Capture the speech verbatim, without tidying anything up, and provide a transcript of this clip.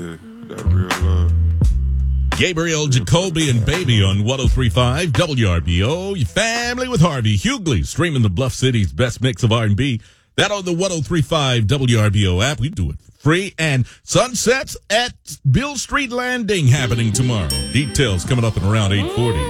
Yeah, that real love. Gabriel Jacoby and Baby on one oh three point five W R B O. Your family with Harvey Hughley, streaming the Bluff City's best mix of R and B. That on the one oh three point five W R B O app. We do it for free. And sunsets at Bill Street Landing happening tomorrow. Details coming up at around eight forty.